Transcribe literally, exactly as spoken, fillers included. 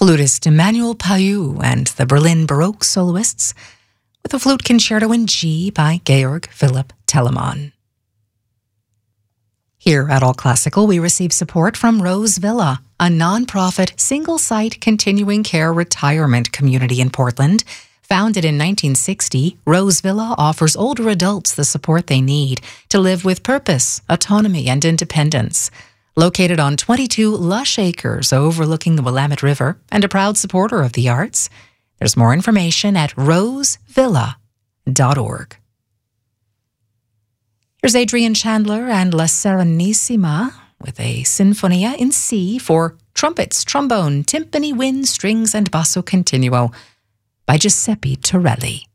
flutist Emmanuel Payou and the Berlin Baroque soloists, with a flute concerto in G by Georg Philipp Telemann. Here at All Classical, we receive support from Rose Villa, a non-profit, single-site continuing care retirement community in Portland. Founded in nineteen sixty, Rose Villa offers older adults the support they need to live with purpose, autonomy, and independence. Located on twenty-two lush acres overlooking the Willamette River and a proud supporter of the arts, there's more information at rose villa dot org. Here's Adrian Chandler and La Serenissima with a Sinfonia in C for trumpets, trombone, timpani, wind, strings, and basso continuo by Giuseppe Torelli.